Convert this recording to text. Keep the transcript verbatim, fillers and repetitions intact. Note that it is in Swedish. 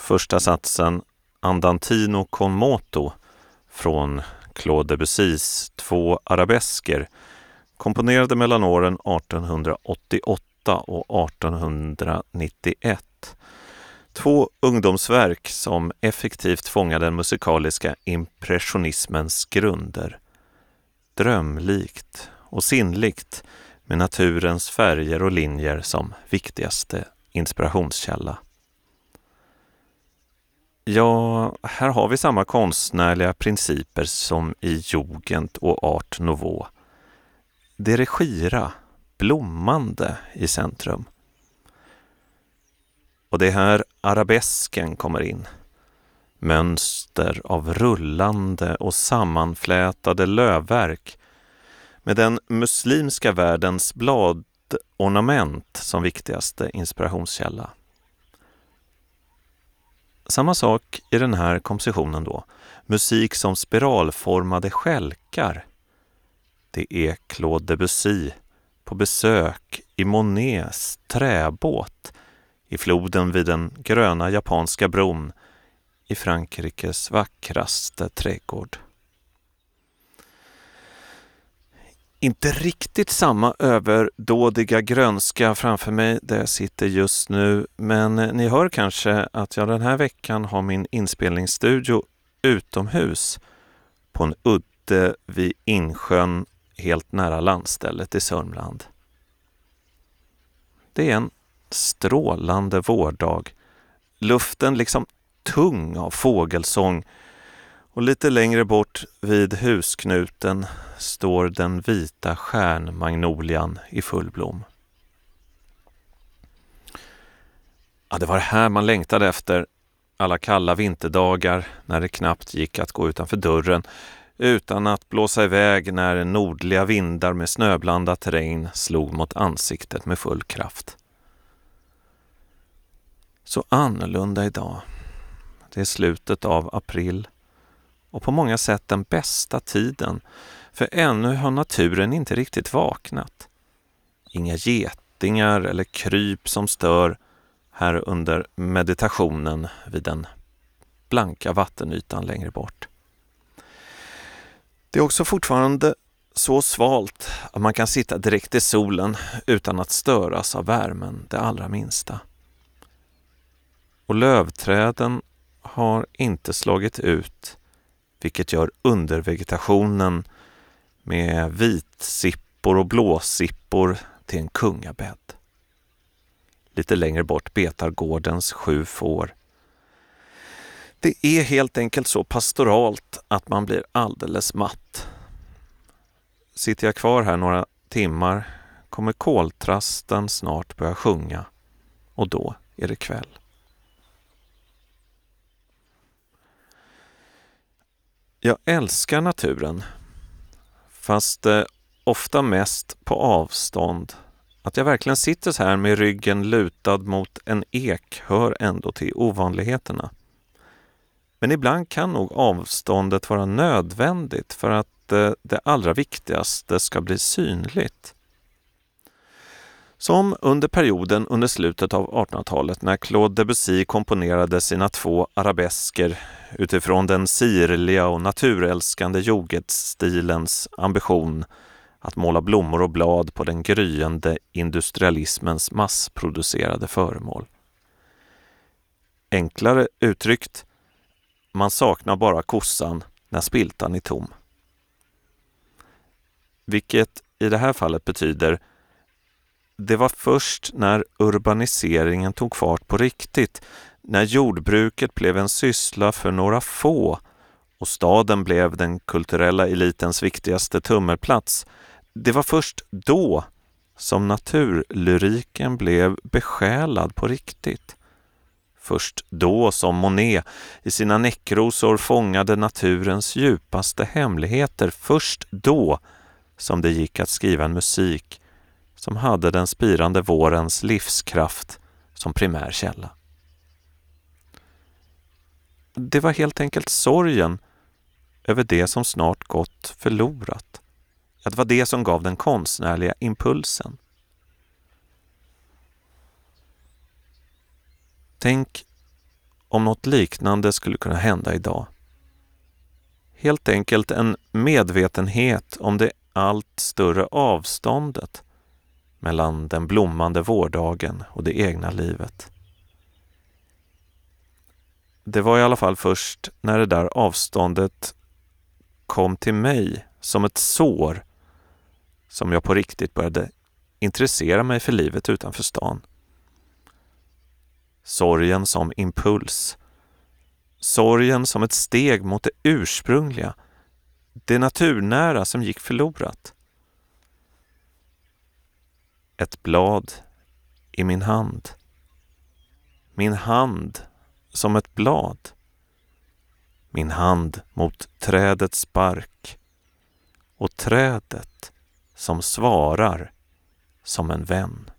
första satsen Andantino con moto från Claude Debussys två arabesker, komponerade mellan åren arton åttioåtta och arton nittioett. Två ungdomsverk som effektivt fångade den musikaliska impressionismens grunder. Drömlikt och sinnligt med naturens färger och linjer som viktigaste inspirationskälla. Ja, här har vi samma konstnärliga principer som i Jugend och Art Nouveau. Det regira, blommande i centrum. Och det är här arabesken kommer in. Mönster av rullande och sammanflätade lövverk med den muslimska världens bladornament som viktigaste inspirationskälla. Samma sak i den här kompositionen då. Musik som spiralformade skälkar. Det är Claude Debussy på besök i Monets träbåt i floden vid den gröna japanska bron i Frankrikes vackraste trädgård. Inte riktigt samma överdådiga grönska framför mig där jag sitter just nu, men ni hör kanske att jag den här veckan har min inspelningsstudio utomhus på en udde vid Insjön helt nära landstället i Sörmland. Det är en strålande vårdag. Luften liksom tung av fågelsång och lite längre bort vid husknuten står den vita stjärnmagnolian i full blom. Ja, det var det här man längtade efter alla kalla vinterdagar när det knappt gick att gå utanför dörren utan att blåsa iväg när nordliga vindar med snöblandat regn slog mot ansiktet med full kraft. Så annorlunda idag. Det är slutet av april och på många sätt den bästa tiden, för ännu har naturen inte riktigt vaknat. Inga getingar eller kryp som stör här under meditationen vid den blanka vattenytan längre bort. Det är också fortfarande så svalt att man kan sitta direkt i solen utan att störas av värmen det allra minsta. Och lövträden har inte slagit ut, vilket gör undervegetationen med vitsippor och blåsippor till en kungabädd. Lite längre bort betar gårdens sju får. Det är helt enkelt så pastoralt att man blir alldeles matt. Sitter jag kvar här några timmar kommer koltrasten snart börja sjunga och då är det kväll. Jag älskar naturen, fast eh, ofta mest på avstånd. Att jag verkligen sitter så här med ryggen lutad mot en ek hör ändå till ovanligheterna. Men ibland kan nog avståndet vara nödvändigt för att eh, det allra viktigaste ska bli synligt. Som under perioden under slutet av artonhundratalet när Claude Debussy komponerade sina två arabesker utifrån den sirliga och naturälskande jugendstilens ambition att måla blommor och blad på den gryende industrialismens massproducerade föremål. Enklare uttryckt, man saknar bara kossan när spiltan är tom. Vilket i det här fallet betyder det var först när urbaniseringen tog fart på riktigt, när jordbruket blev en syssla för några få och staden blev den kulturella elitens viktigaste tummelplats. Det var först då som naturlyriken blev besjälad på riktigt. Först då som Monet i sina näckrosor fångade naturens djupaste hemligheter. Först då som det gick att skriva en musik som hade den spirande vårens livskraft som primär källa. Det var helt enkelt sorgen över det som snart gått förlorat. Att det var det som gav den konstnärliga impulsen. Tänk om något liknande skulle kunna hända idag. Helt enkelt en medvetenhet om det allt större avståndet mellan den blommande vårdagen och det egna livet. Det var i alla fall först när det där avståndet kom till mig som ett sår som jag på riktigt började intressera mig för livet utanför stan. Sorgen som impuls. Sorgen som ett steg mot det ursprungliga, det naturnära som gick förlorat. Ett blad i min hand. Min hand som ett blad. Min hand mot trädets bark. Och trädet som svarar som en vän.